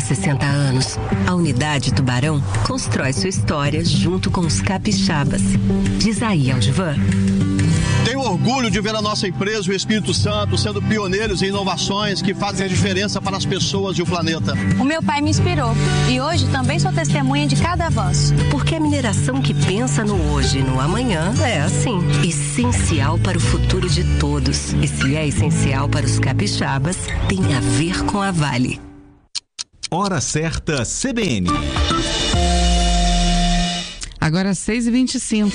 60 anos, a Unidade Tubarão constrói sua história junto com os capixabas. Diz aí, Aldivan. Tenho orgulho de ver a nossa empresa, o Espírito Santo, sendo pioneiros em inovações que fazem a diferença para as pessoas e o planeta. O meu pai me inspirou e hoje também sou testemunha de cada avanço. Porque a mineração que pensa no hoje e no amanhã é assim, essencial para o futuro de todos. E se é essencial para os capixabas, tem a ver com a Vale. Hora certa CBN. Agora 6h25.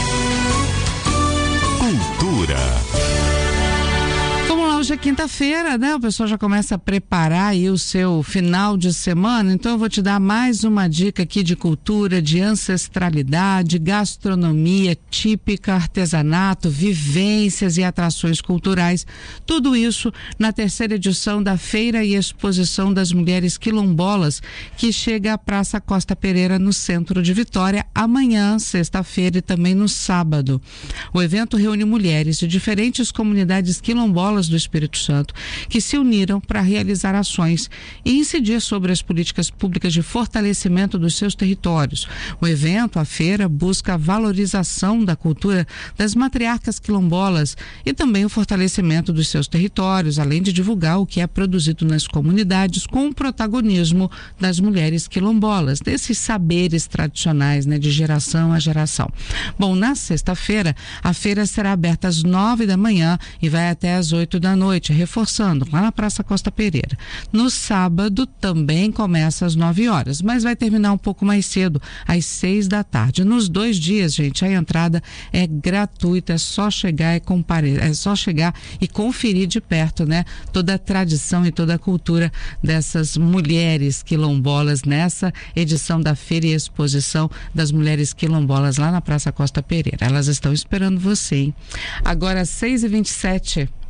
Cultura. Vamos lá, hoje é quinta-feira, né? O pessoal já começa a preparar aí o seu final de semana, então eu vou te dar mais uma dica aqui de cultura, de ancestralidade, gastronomia típica, artesanato, vivências e atrações culturais. Tudo isso na terceira edição da Feira e Exposição das Mulheres Quilombolas, que chega à Praça Costa Pereira, no centro de Vitória, amanhã, sexta-feira, e também no sábado. O evento reúne mulheres de diferentes comunidades quilombolas do Espírito Santo que se uniram para realizar ações e incidir sobre as políticas públicas de fortalecimento dos seus territórios. O evento, a feira, busca a valorização da cultura das matriarcas quilombolas e também o fortalecimento dos seus territórios, além de divulgar o que é produzido nas comunidades com o protagonismo das mulheres quilombolas, desses saberes tradicionais, né, de geração a geração. Bom, na sexta-feira, a feira será aberta às 9 da manhã e vai até às 8 da noite, reforçando, lá na Praça Costa Pereira. No sábado também começa às 9 horas, mas vai terminar um pouco mais cedo, às 6 da tarde. Nos 2 dias, gente, a entrada é gratuita, é só chegar e conferir de perto, né, toda a tradição e toda a cultura dessas mulheres quilombolas nessa edição da Feira e Exposição das Mulheres Quilombolas lá na Praça Costa Pereira. Elas estão esperando você, hein? Agora 6h27.